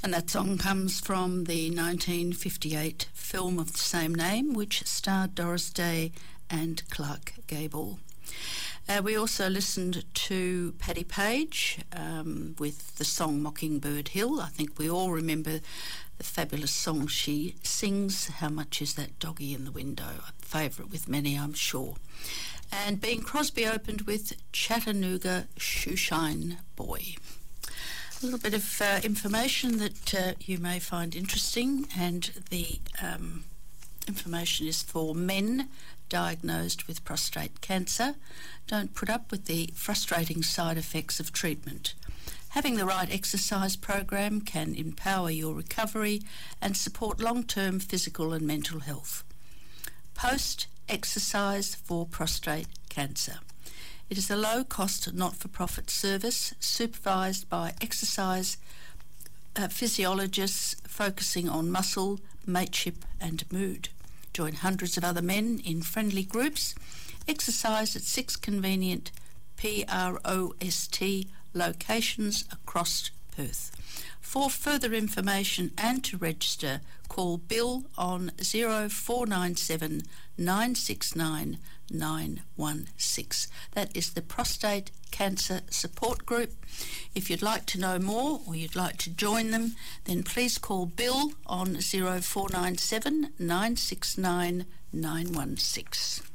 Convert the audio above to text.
And that song comes from the 1958 film of the same name, which starred Doris Day and Clark Gable. We also listened to Patti Page with the song Mockingbird Hill. I think we all remember the fabulous song she sings, How Much Is That Doggy in the Window? A favourite with many, I'm sure. And Bing Crosby opened with Chattanooga Shoeshine Boy. A little bit of information that you may find interesting, and the information is for men diagnosed with prostate cancer. Don't put up with the frustrating side effects of treatment. Having the right exercise program can empower your recovery and support long-term physical and mental health. Post-exercise for prostate cancer. It is a low-cost, not-for-profit service supervised by exercise physiologists focusing on muscle, mateship and mood. Join hundreds of other men in friendly groups. Exercise at 6 convenient PROST locations across Perth. For further information and to register, call Bill on 0497 969 916. That is the Prostate Cancer Support Group. If you'd like to know more or you'd like to join them, then please call Bill on 0497 969 916.